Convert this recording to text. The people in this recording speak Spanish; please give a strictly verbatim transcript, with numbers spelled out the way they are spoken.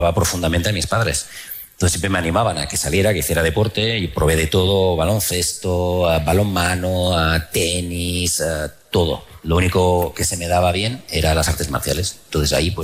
profundamente a mis padres. Entonces siempre me animaban a que saliera, que hiciera deporte y probé de todo, baloncesto, balonmano, tenis, todo. Lo único que se me daba bien era las artes marciales. Entonces ahí pues